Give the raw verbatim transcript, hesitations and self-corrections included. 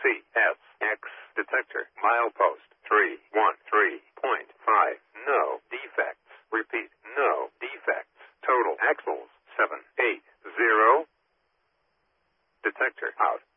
C S X detector. Milepost three one three point five. No defects. Repeat, no defects. Total axles seven eight zero. Detector out.